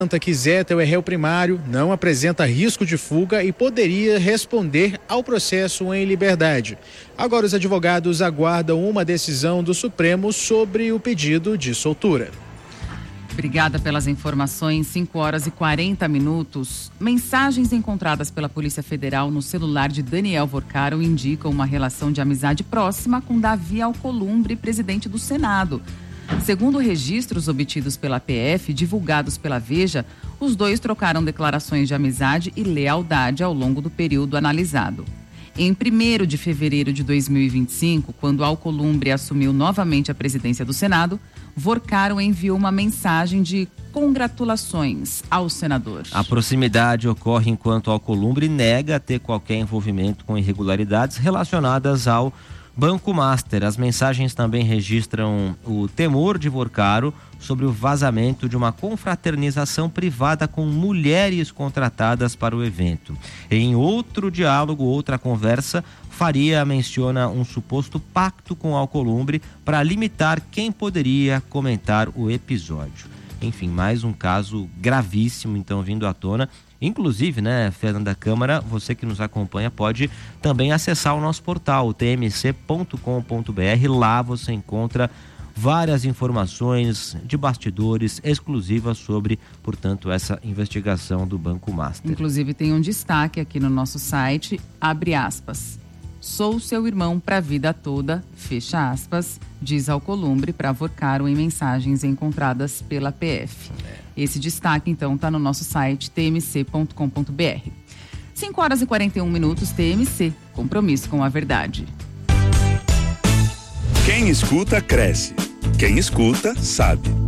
Que Zettel é réu primário, não apresenta risco de fuga e poderia responder ao processo em liberdade. Agora os advogados aguardam uma decisão do Supremo sobre o pedido de soltura. Obrigada pelas informações. 5h40. Mensagens encontradas pela Polícia Federal no celular de Daniel Vorcaro indicam uma relação de amizade próxima com Davi Alcolumbre, presidente do Senado. Segundo registros obtidos pela PF, divulgados pela Veja, os dois trocaram declarações de amizade e lealdade ao longo do período analisado. Em 1º de fevereiro de 2025, quando Alcolumbre assumiu novamente a presidência do Senado, Vorcaro enviou uma mensagem de congratulações ao senador. A proximidade ocorre enquanto Alcolumbre nega ter qualquer envolvimento com irregularidades relacionadas ao Banco Master. As mensagens também registram o temor de Vorcaro sobre o vazamento de uma confraternização privada com mulheres contratadas para o evento. Em outro diálogo, outra conversa, Faria menciona um suposto pacto com Alcolumbre para limitar quem poderia comentar o episódio. Enfim, mais um caso gravíssimo, então, vindo à tona. Inclusive, Fernanda Câmara, você que nos acompanha pode também acessar o nosso portal, tmc.com.br. Lá você encontra várias informações de bastidores exclusivas sobre, portanto, essa investigação do Banco Master. Inclusive tem um destaque aqui no nosso site, abre aspas. Sou seu irmão para a vida toda, fecha aspas, diz Alcolumbre para Vorcaro em mensagens encontradas pela PF. Esse destaque, então, está no nosso site tmc.com.br. 5h41, TMC, compromisso com a verdade. Quem escuta, cresce. Quem escuta, sabe.